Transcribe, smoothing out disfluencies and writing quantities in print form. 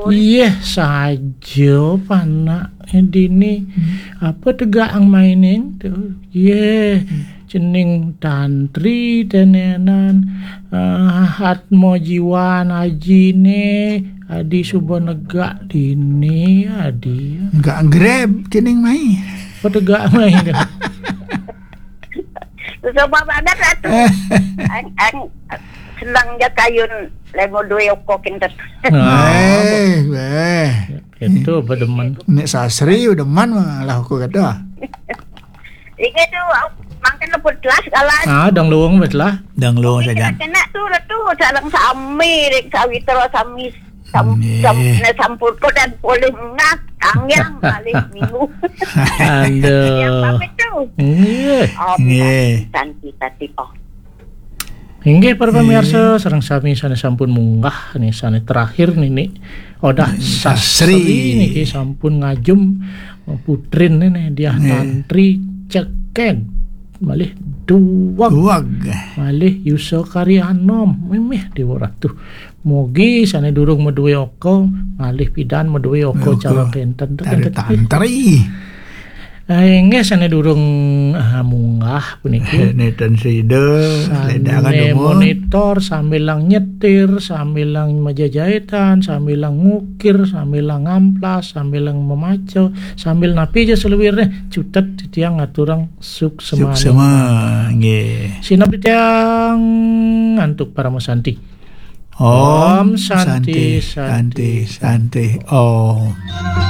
Iya saja panak dini apa tegaang mainin tuh. Iya cening tantri tenenan hatmo jiwan ajine adi subonega dini adi. Enggak grab cening mai. Apa tegaang main? Coba banget atu. Ang senang ja kayun lemo duwe oko kintet. Itu bedemen. Nek sasri udah man malah aku kata. Iki tu mangken leput kelas kalan. Dang luwung wis lah. Dang luwung saja. Kena tu salang sami rek sawitro sami sampul ko dan boleh nak kangyang balik minggu. Aduh. Yang pamit tu. Nggih. Tanti oh. Hingga para pemirsa sareng sami sana sampun munggah nih sana terakhir nih Odah Sasri niki sampun ngajum putrin nih dia tantri ceken malih duwag malih Yuso Karyanom memeh diwaratu mugi sana durung meduwe oko malih pidan meduwe oko cara kenten tantri Nge sana durung munggah puniki neten sida ledangan monitor sambil lang nyetir sambil lang majajahitan sambil lang ngukir sambil lang ngamplas sambil lang memaco sambil napi aja selewirnya cutet tiang ngaturang suk semana nggih sinap tiang ngantuk para masanti Om Santi Santi Santi Om